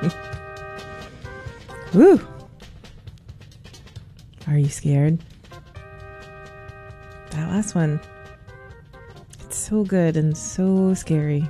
Woo! Are you scared? That last one. It's so good and so scary.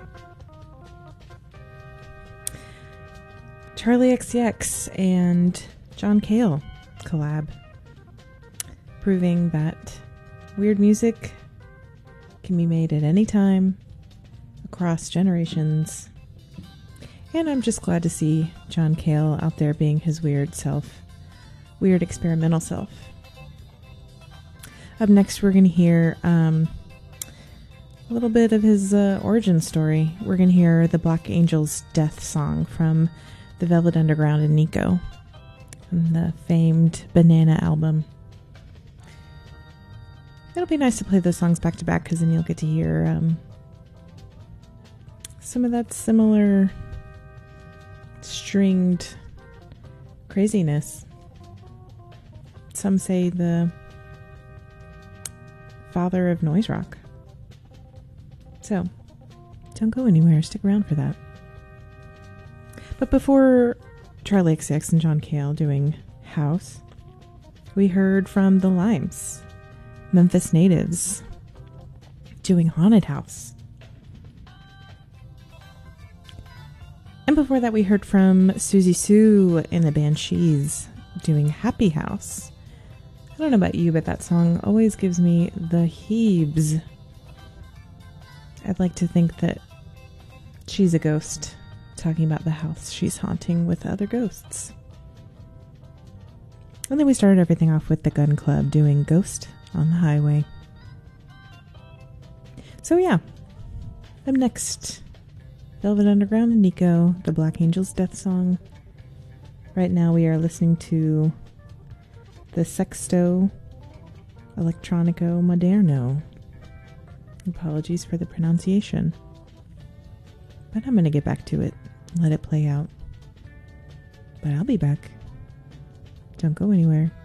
Charlie XCX and John Cale collab, proving that weird music can be made at any time, across generations. And I'm just glad to see John Cale out there being his weird self, weird experimental self. Up next, we're going to hear a little bit of his origin story. We're going to hear the Black Angels' Death Song from the Velvet Underground and Nico, from the famed Banana album. It'll be nice to play those songs back to back, because then you'll get to hear some of that similar stringed craziness. Some say the father of noise rock. So, don't go anywhere. Stick around for that. But before Charlie XCX and John Cale doing house, we heard from the Limes, Memphis natives, doing Haunted House. And before that, we heard from Susie Sue and the Banshees doing Happy House. I don't know about you, but that song always gives me the heebs. I'd like to think that she's a ghost talking about the house she's haunting with other ghosts. And then we started everything off with the Gun Club doing Ghost on the Highway. So yeah, up next, Velvet Underground and Nico, the Black Angels' Death Song. Right now we are listening to the Sexto Electronico Moderno. Apologies for the pronunciation, but I'm going to get back to it. Let it play out. But I'll be back. Don't go anywhere.